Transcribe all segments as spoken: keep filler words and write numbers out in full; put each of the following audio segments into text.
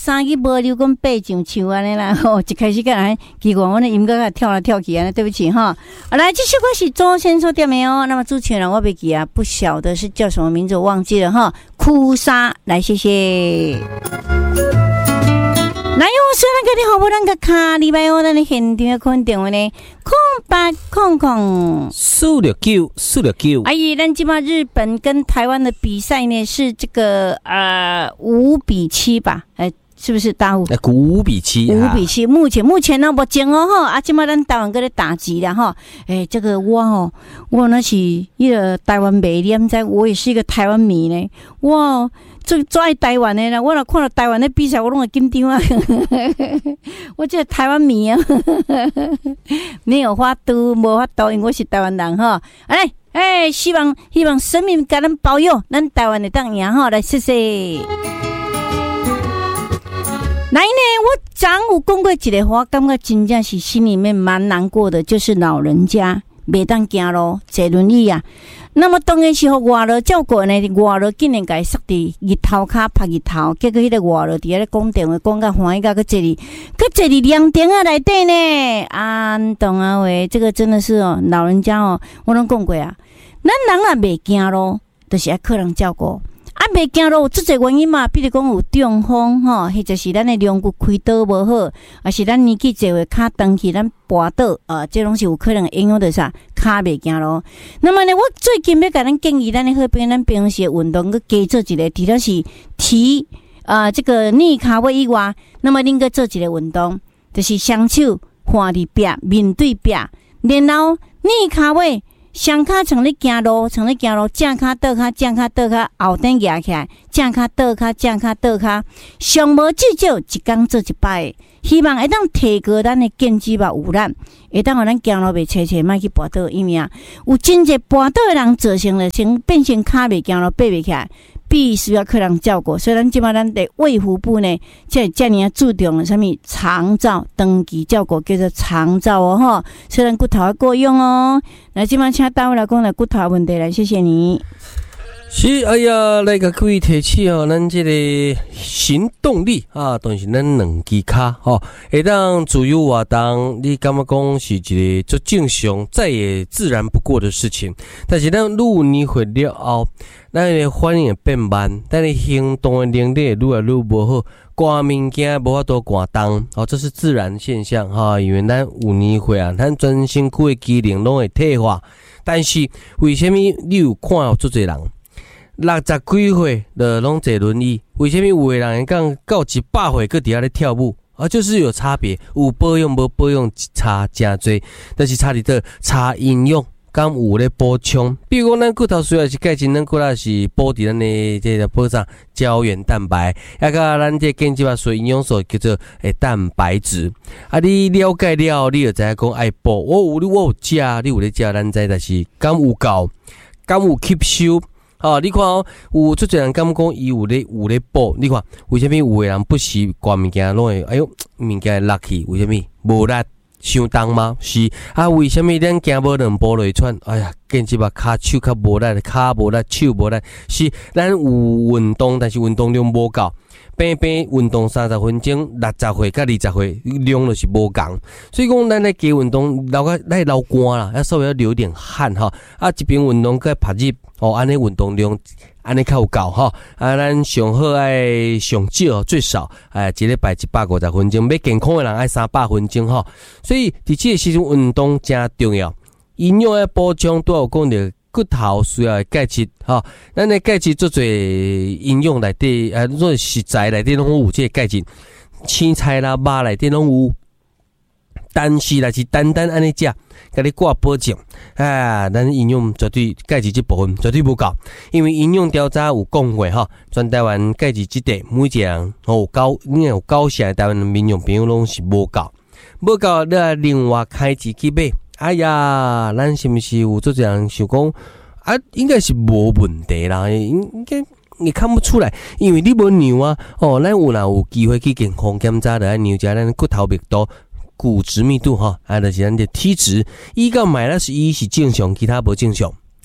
三个无溜讲爬上树安尼啦，吼，一开始个人奇怪，我的音乐跳来跳去安尼，对不起哈。好，来，这首歌是周先生点的哦。那么主持人我别记啊，不晓得是叫什么名字，我忘记了哈。哭砂，来，谢谢。来，我虽然给你好不咱个卡，礼拜五咱的现场的空电话呢，空八空空四六九四六九。 哎呀，咱今嘛日本跟台湾的比赛呢是这个呃五比七吧？哎，是不是大五？ 那五比七， 五比七。目前目前呢，目前哦哈，啊，今嘛咱台湾搁咧打击了哈。哎，这个我哦，我那是一个台湾迷，你唔知，我也是一个台湾迷呢。哇！最最爱台湾的啦，我若看到台湾的比赛，我拢会紧张啊！我这台湾迷啊，没有法度，无法度，因为我是台湾人哈。来，哎，希望希望神明给咱保佑，咱台湾的当赢哈！来，谢谢。来呢，我昨有讲过一个话，我感觉真正是心里面蛮难过的，就是老人家袂当行路，坐轮椅啊。那么当然是互外劳照顾呢，外劳竟然甲伊塞伫日头骹拍日头，结果迄个外劳伫咧讲电话，讲甲欢喜甲去坐哩，去坐哩凉亭啊内底呢。啊，懂啊喂，这个真的是哦，老人家哦，我拢讲过啊，咱人也袂行路，就是爱靠人照顾。啊，袂行路有这个原因嘛，比如讲有中风吼，或者是咱的龙骨开刀无好，还是咱年纪坐位骹长去咱跋倒啊，这拢是有可能影响到啥骹袂行路。那么呢，我最近要甲咱建议咱的好朋友，咱平时的运动佮加做一个，除了是提啊、呃、这个逆骹位以外，那么恁佮做一个运动，就是双手换伫壁面对壁，然后逆骹位。双脚像咧行路，像咧行路，正脚倒脚，正脚倒脚，后顶压起来，正脚倒脚，正脚倒脚，上无至少一工做一摆，希望会当提高咱的肩肌肉有力，会当互咱行路袂斜斜，莫去跋倒，因为啊，有真侪跋倒的人造成了成变成骹袂行路，爬袂起来。必须要客人照顾，所以咱即摆咱的卫福部呢，这这呢注重了什么长照长期照顾，叫做长照哦吼，所以咱骨头要够用哦。来，即摆请单位来讲来骨头的问题来，谢谢你。 是，哎呀，来甲各位提起哦，咱这个行动力啊，当是咱两支脚吼，会当自由活动，你感觉讲是一个最正常、再也自然不过的事情。但是咱愈年岁了后，咱的反应会变慢，咱的行动的能力愈来愈无好，赶物件无法度赶动，哦，这是自然现象哈。因为咱有年岁啊，咱全身躯的机能拢会退化，但是为什么你有看到足侪人？六十几岁的拢坐轮椅，为什么有的人讲到一百岁搁伫遐咧跳舞？啊，就是有差别，有保养无保养差真多，但是差伫倒差营养，敢有咧补充。比如讲，咱骨头虽然是钙质，咱骨头是补伫咱的这个补上胶原蛋白，也甲咱这经济话水营养素叫做诶蛋白质。啊，你了解了后，你就知影讲爱补。我有我有食，你有咧食，咱知，但是敢有够，敢有吸收。哦，你看哦，有出侪人敢讲伊有咧有咧补，你看为什么有的人不习惯物件拢会哎哟物件落去？为什么无力？伤重吗？是啊，为什么咱行无两步就喘？哎呀，简直把骹手较无力，骹无力，手无力。是咱有运动，但是运动量无够。平平运动三十分钟，六十岁甲二十岁量就是无共，所以讲咱咧加运动，流个咱流汗啦，要稍微要流点汗哈。啊，一边运动个拍入哦，安尼运动量安尼较有够哈。啊，咱上好爱上少最少哎，一礼拜一百五十分钟，要健康的人爱三百分钟哈。所以伫这个时阵运动真重要，营养的补充都有讲到。骨头需要的钙质哈，咱的钙质做侪应用内底，呃，做食材内底拢有这个钙质，青菜啦、肉内底拢有。但是若是单单安尼食，甲你挂保证，啊，咱营养绝对钙质这部分绝对不够，因为营养调查有讲过哈，全台湾钙质这块每一个人哦九，应该有九成台湾民众朋友拢是无够，无够你要另外开钱去买。哎呀，咱是不是有做这样想讲啊？应该是无问题啦，应应该你看不出来，因为你无量啊。哦，咱有若有机会去健康检查的，量一下咱骨头密度、骨质密度哈，啊，就是咱的体脂，伊到买了是伊是正常，其他无正常。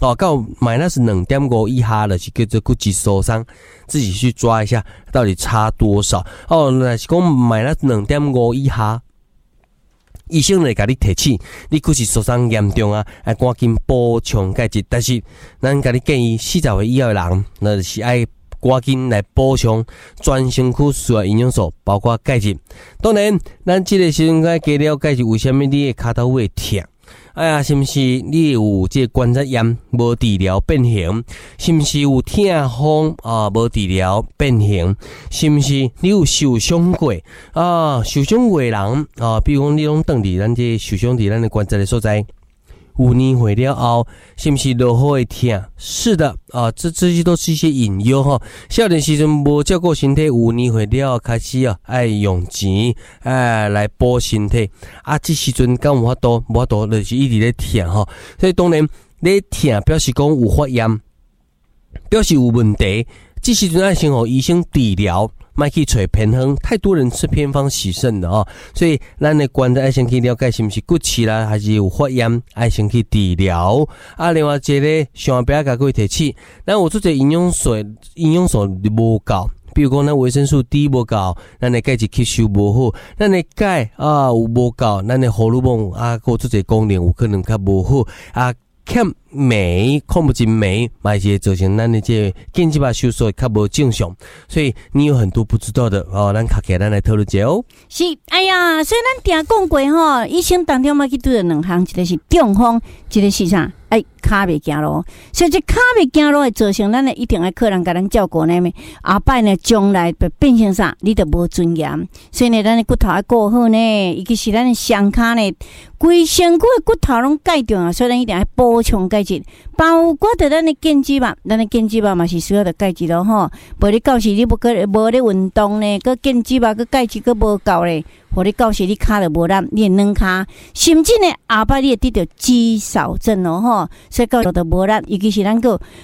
哦，到 minus 两点五以下的是叫做骨质疏松，自己去抓一下到底差多少。哦，那是讲 minus 两点五以下。医生来甲你提醒，你骨质疏松严重啊，要赶紧补充钙质。但是，咱甲你建议，四十岁以后的人，那就是爱赶紧来补充全身躯需要营养素，包括钙质。当然，咱这个时阵该加了解是为什么你的骹头会痛？哎呀，是毋是你有这个关节炎无治疗变形？是毋是有痛风啊无治疗变形？是毋是你有受伤过啊？受伤过的人啊，比如讲你拢当伫咱这受伤伫咱的关节的所在。五年回了后，是不是落好会痛？是的啊，这这些都是一些隐忧哈。少年时阵无照顾身体，五年回了开始啊，爱用钱哎来补身体啊。这时阵敢有法度？无法度，就是一直咧痛哈。所以当然，你痛表示讲有发炎，表示有问题。这时阵爱先互医生治疗。卖去找偏方，太多人吃偏方洗肾的哦，所以咱的关节爱先去了解是不是骨刺啦，还是有发炎，爱先去治疗。啊，另外一个上边甲各位提起，咱有做者营养素，营养素无够，比如讲咱维生素 D 无够，咱的钙质吸收无好，咱的钙啊有无够，咱的荷尔蒙啊，有做者功能有可能较无好啊。欠镁，看不进镁，嘛是造成咱的这经济吧收缩较无正常，所以你有很多不知道的哦，咱卡起来咱来讨论一下哦。 是，哎呀，所以咱定讲过吼，医生当中嘛去对两项，一个是中风，一个是啥？哎，骹袂行路，所以这骹袂行路会造成咱呢一定要客人甲咱照顾呢，后摆呢将来就变成啥？你就无尊严，所以呢，咱的骨头要顾好呢，尤其是咱的双骹呢，规身躯的骨头拢钙重啊，所以咱一定要补充钙质，包括着咱的腱肌肉，咱的腱肌肉嘛是需要着钙质咯吼，无你到时你无个无咧运动呢，个腱肌肉个钙质个无够咧。或者到时你骹就无力，你软骹，甚至呢后摆你会得到肌少症哦吼，所以到时就无力，尤其是咱个